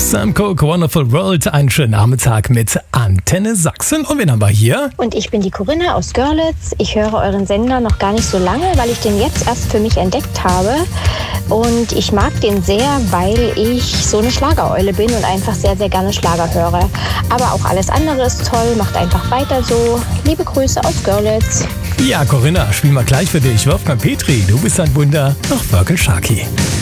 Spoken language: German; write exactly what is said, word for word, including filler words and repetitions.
Sam Cooke, Wonderful World. Einen schönen Nachmittag mit Antenne Sachsen. Und wen haben wir hier? Und ich bin die Corinna aus Görlitz. Ich höre euren Sender noch gar nicht so lange, weil ich den jetzt erst für mich entdeckt habe. Und ich mag den sehr, weil ich so eine Schlagereule bin und einfach sehr, sehr gerne Schlager höre. Aber auch alles andere ist toll. Macht einfach weiter so. Liebe Grüße aus Görlitz. Ja, Corinna, spielen wir gleich für dich. Wolfgang Petri, du bist ein Wunder. Noch Ferkel Sharkey.